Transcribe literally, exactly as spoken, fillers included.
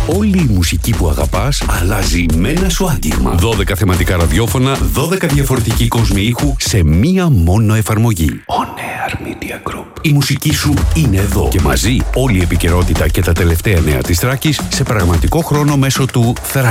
Όλη η μουσική που αγαπάς αλλάζει με ένα σου άτιγμα. δώδεκα θεματικά ραδιόφωνα, δώδεκα διαφορετικοί κόσμοι ήχου σε μία μόνο εφαρμογή. On Air Media Group. Η μουσική σου είναι εδώ και μαζί όλη η επικαιρότητα και τα τελευταία νέα της Θράκης σε πραγματικό χρόνο μέσω του Thrive